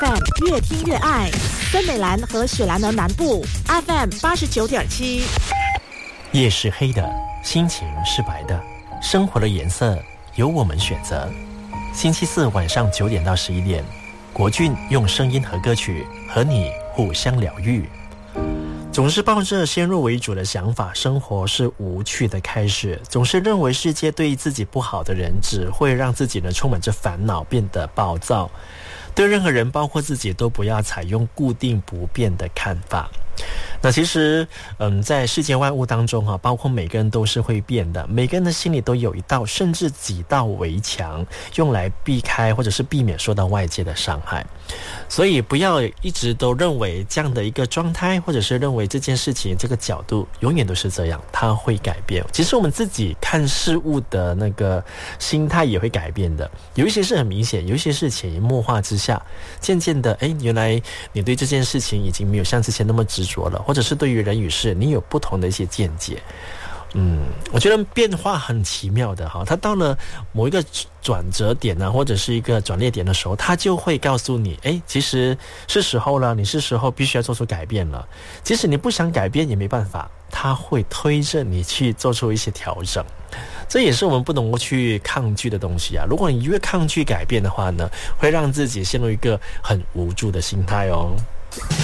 FM 越听越爱，森美兰和雪兰莪南部 FM 89.7。 夜是黑的，心情是白的，生活的颜色由我们选择。星期四晚上9点到11点，国俊用声音和歌曲和你互相疗愈。总是抱着先入为主的想法，生活是无趣的开始。总是认为世界对自己不好的人，只会让自己呢充满着烦恼，变得暴躁。对任何人，包括自己，都不要采用固定不变的看法。那其实在世间万物当中包括每个人都是会变的，每个人的心里都有一道甚至几道围墙，用来避开或者是避免受到外界的伤害。所以不要一直都认为这样的一个状态，或者是认为这件事情这个角度永远都是这样，它会改变。其实我们自己看事物的那个心态也会改变的，有一些是很明显，有一些是潜移默化之下，渐渐的原来你对这件事情已经没有像之前那么执着了，或者是对于人与事你有不同的一些见解。我觉得变化很奇妙的它到了某一个转折点或者是一个转捩点的时候，它就会告诉你其实是时候了，你是时候必须要做出改变了。即使你不想改变也没办法，它会推着你去做出一些调整。这也是我们不能够去抗拒的东西如果你越抗拒改变的话呢，会让自己陷入一个很无助的心态